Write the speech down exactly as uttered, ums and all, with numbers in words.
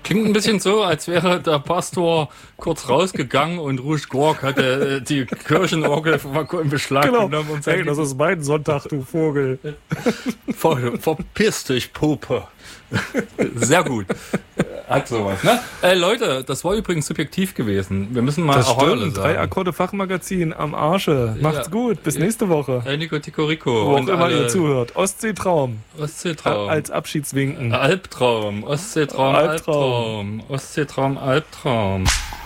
Klingt ein bisschen so, als wäre der Pastor kurz rausgegangen und Rouge Gorg hatte die Kirchenorgel in Beschlag Genau. genommen. Und Hey, das ist mein Sonntag, du Vogel. Ver, verpiss dich, Puppe. Sehr gut. Hat sowas, ne? Äh, Leute, das war übrigens subjektiv gewesen. Wir müssen mal Das Ahoi stimmt. sagen. Drei Akkorde Fachmagazin am Arsche. Macht's Ja. gut. Bis nächste Woche. Hey, Nico Ticorico. Wo auch und immer alle- ihr zuhört. Ostseetraum. Ostseetraum. Als Abschiedswinken. Albtraum. Ostseetraum, Albtraum. Albtraum. Ostseetraum, Albtraum.